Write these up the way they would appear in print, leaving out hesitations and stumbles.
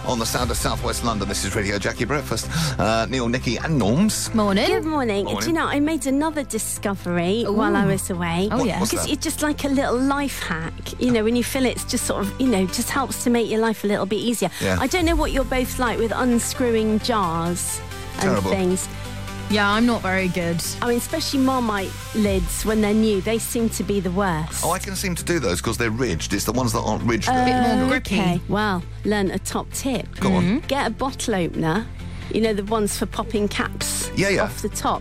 on the sound of Southwest London. This is Radio Jackie Breakfast. Neil, Nikki and Norms. Morning. Good morning. Do you know, I made another discovery while I was away. Oh, yeah. Because it's just like a little life hack. You know, when you feel it's just sort of, just helps to make your life a little bit easier. Yeah. I don't know what you're both like with unscrewing jars and Terrible. things. Yeah, I'm not very good. I mean, especially Marmite lids when they're new, they seem to be the worst. Oh, I can seem to do those because they're ridged. It's the ones that aren't ridged. A bit more grippy. Okay, well, learn a top tip. Go on. Get a bottle opener, the ones for popping caps off the top.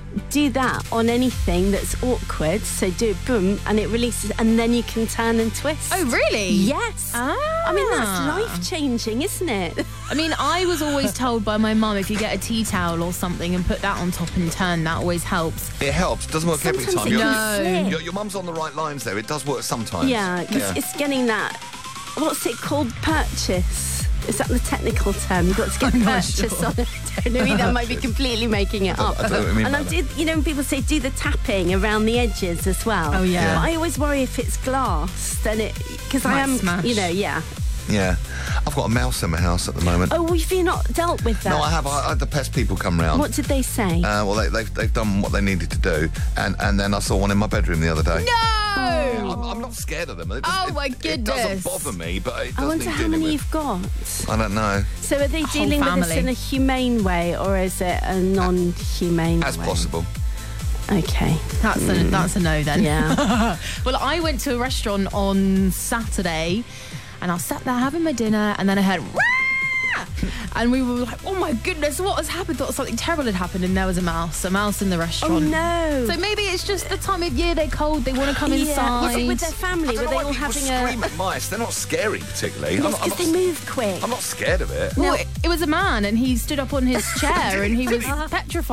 Do that on anything that's awkward. So do it, boom, and it releases, and then you can turn and twist. Oh, really? Yes. Ah. I mean, that's life-changing, isn't it? I mean, I was always told by my mum, if you get a tea towel or something and put that on top and turn, that always helps. It helps. Doesn't work every Sometimes time. it can slip. Your mum's on the right lines there. It does work sometimes. Yeah, because it's getting that, what's it called, purchase? Is that the technical term? You've got to get purchase on it. I don't know either. I might be completely making it up. I don't know what you mean and by I that. did, when people say do the tapping around the edges as well. Oh, yeah. But I always worry if it's glass, then because I Might am, smash. yeah. Yeah. I've got a mouse in my house at the moment. Oh, have you not dealt with that? No, I have. I had the pest people come round. What did they say? Well, they've done what they needed to do, and then I saw one in my bedroom the other day. No! I'm not scared of them. My It goodness. doesn't bother me, but it does I wonder need how dealing many with. you've got. I don't know. So are they dealing with this family. in a humane way, or is it a non-humane As way? possible. Okay. That's a no then. Yeah. Well, I went to a restaurant on Saturday and I sat there having my dinner and then I heard "Rah!" and we were like, oh my goodness, what has happened? Thought something terrible had happened, and there was a mouse in the restaurant. Oh no. So maybe it's just the time of year, they're cold, they want to come Was inside. it with their family? I Were don't they know all why people having scream at mice. They're not scary particularly. Yes, because they move quick. I'm not scared of it. Well, it was a man and he stood up on his chair and he was petrified.